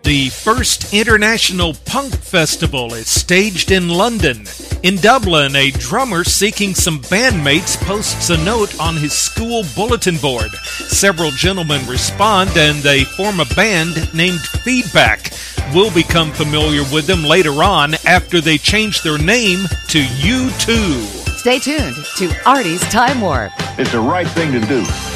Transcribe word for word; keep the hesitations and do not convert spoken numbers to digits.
The first International Punk Festival is staged in London. In Dublin, a drummer seeking some bandmates posts a note on his school bulletin board. Several gentlemen respond and they form a band named Feedback. We'll become familiar with them later on after they change their name to U two. Stay tuned to Artie's Time Warp. It's the right thing to do.